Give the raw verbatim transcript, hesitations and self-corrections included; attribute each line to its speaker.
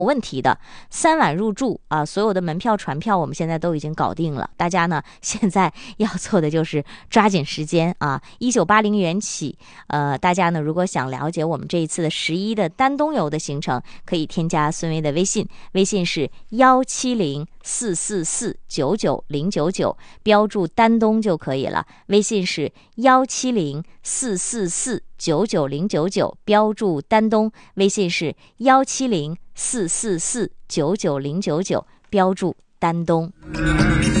Speaker 1: 问题的。三晚入住啊，所有的门票船票我们现在都已经搞定了，大家呢现在要做的就是抓紧时间啊，一九八零元起。呃，大家呢如果想了解我们这一次的十一的丹东游的行程，可以添加孙薇的微信，微信是幺七零四四四九九零九九，标注丹东就可以了。微信是幺七零四四四九九零九九，标注丹东。微信是幺七零四四四九九零九九，标注丹东。